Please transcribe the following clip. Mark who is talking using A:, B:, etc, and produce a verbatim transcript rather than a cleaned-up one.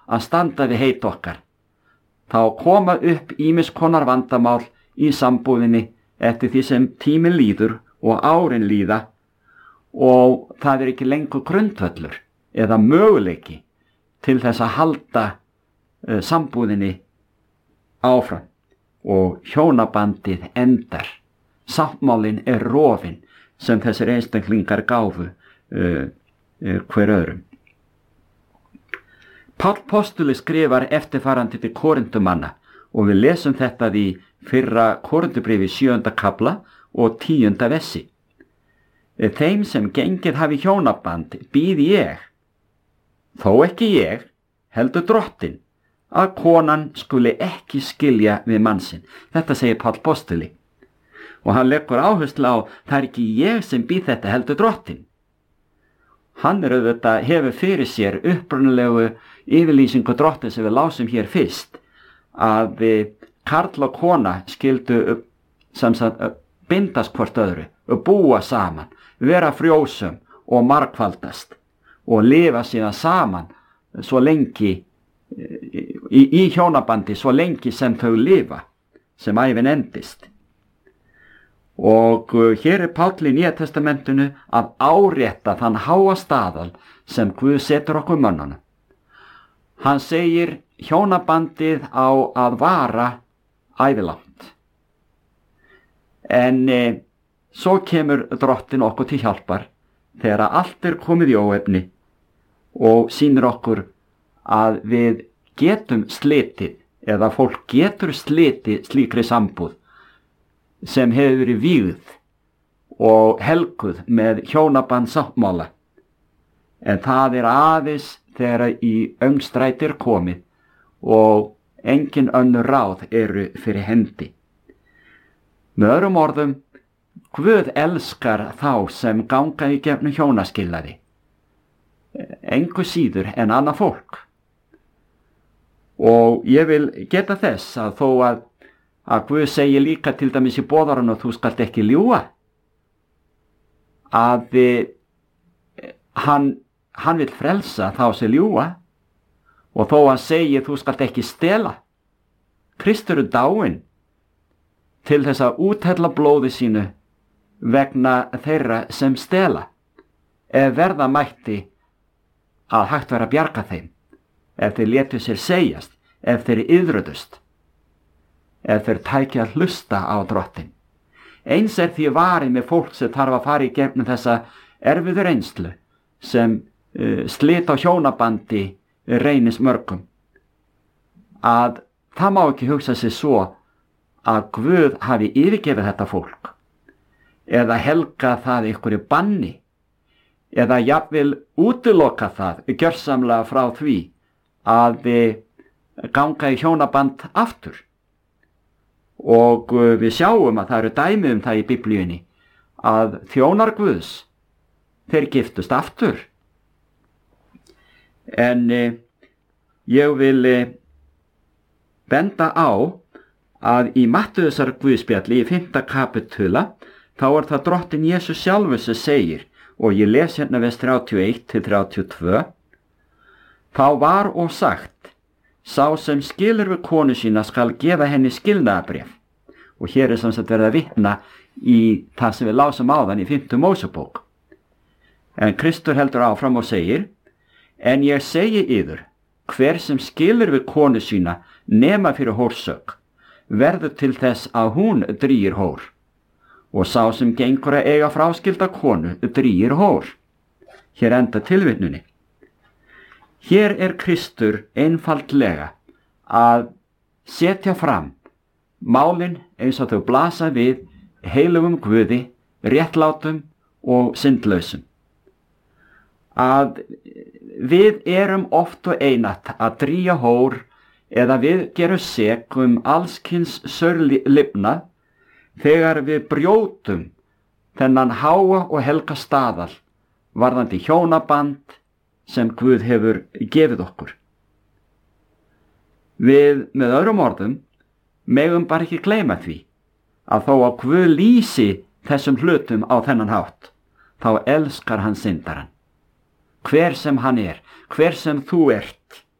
A: að standa við heit okkar. Þá koma upp ýmis konar vandamál í sambúðinni eftir því sem tíminn líður og árin líða og það er ekki lengur grundvöllur eða möguleiki til þess að halda uh, sambúðinni áfram og hjónabandið endar. Sáttmálinn er rofinn sem þessir einstaklingar gáfu uh, uh, hver öðrum. Páll postuli skrifar eftirfarandi til Korintumanna og við lesum þetta í fyrra Korintubréfi sjöunda kafla og tíunda vessi. Þeim sem gengið hafi hjónaband býð ég, þó ekki ég, heldur Drottinn, að konan skuli ekki skilja við mann sinn. Þetta segir Páll postuli. Og hann leggur áherslu á, það er ekki ég sem býð þetta, heldur Drottinn. Hann er auðvitað hefur fyrir sér upprunalegu yfirlýsingu Drottins sem við lásum hér fyrst, að karl og kona skildu sem sagt bindast hvort öðru og búa saman, vera frjósum og margfaldast og lifa síðan saman svo lengi í, í hjónabandi svo lengi sem þau lifa, sem ævin endist. Og hér er Páll í Nýja testamentinu að árétta þann háa staðal sem Guð setur okkur mönnunum. Hann segir hjónabandið á að vara ævilangt. En e, svo kemur Drottinn okkur til hjálpar þegar allt er komið í óefni og sýnir okkur að við getum slitið eða fólk getur slitið slíkri sambúð sem hefur verið vígð og helguð með hjónabandsáttmála. En það er aðeins þegar í öngstræti er komið og engin önnur ráð eru fyrir hendi. Með öðrum orðum, Guð elskar þá sem ganga í gegnum hjónaskilnaði, engu síður en annað fólk. Og ég vil geta þess að þó að að Guð segir líka til dæmis í boðarann og þú skalt ekki ljúga, að hann, hann vil frelsa þá sem ljúga og þó hann segir þú skalt ekki stela. Kristur er dáinn til þess að úthella blóði sínu vegna þeirra sem stela, ef verða mætti að hægt vera að bjarga þeim, ef þeir létu sér segjast, ef þeir iðröðust, ef þeir tækja að hlusta á Drottinn. Eins er því varið með fólk sem þarf að fara í gegnum þessa erfiðu reynslu sem uh, slit á hjónabandi reynis mörgum, að það má ekki hugsa sig svo að Guð hafi yfirgefið þetta fólk eða helga það einhverju banni eða jafnvel útiloka það gjörsamlega frá því að ganga í hjónaband aftur. Og við sjáum að það eru dæmi um það í Biblíunni að þjónar Guðs, þeir giftust aftur. En eh, ég vil eh, benda á að í Mattheusar Guðspjalli í fimmta kapitula þá er það Drottinn Jesús sjálfur sem segir, og ég les hérna vers þrjátíu og eitt til þrjátíu og tvö, þá var og sagt, sá sem skilur við konu sína skal gefa henni skilnaðarbréf. Og hér er sem sagt verið að vitna í það sem við lásum áðan í fimmtu Mósebók. En Kristur heldur áfram og segir, en ég segi yður, hver sem skilur við konu sína nema fyrir hórsök, verður til þess að hún drýgir hór. Og sá sem gengur að eiga fráskilda konu drýgir hór. Hér enda tilvitnunni. Hér er Kristur einfaldlega að setja fram málin eins og þau blasa við heilugum Guði, réttlátum og syndlausum. Að við erum oft og einatt að drýja hór eða við gerum sek um allskyns saurlifnað þegar við brjótum þennan háa og helga staðal varðandi hjónaband sem Guð hefur gefið okkur. Við, með öðrum orðum, megum bara ekki gleyma því að þó að Guð lýsi þessum hlutum á þennan hátt, þá elskar hann syndaran. Hver sem hann er, hver sem þú ert,